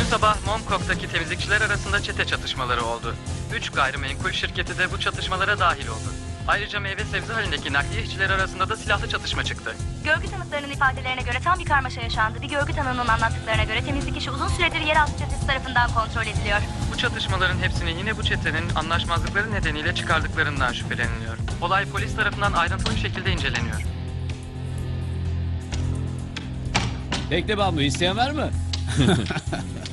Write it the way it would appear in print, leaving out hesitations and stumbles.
sabah Momkok'taki temizlikçiler arasında çete çatışmaları oldu. 3 gayrimenkul şirketi de bu çatışmalara dahil oldu. Ayrıca meyve sebze halindeki nakliye işçileri arasında da silahlı çatışma çıktı. Görgü tanıklarının ifadelerine göre tam bir karmaşa yaşandı. Bir görgü tanığının anlattıklarına göre temizlik işi uzun süredir yeraltı çetesi tarafından kontrol ediliyor. Bu çatışmaların hepsini yine bu çetenin anlaşmazlıkları nedeniyle çıkardıklarından şüpheleniliyor. Olay polis tarafından ayrıntılı bir şekilde inceleniyor. Bekle Bambu, isteyen var mı?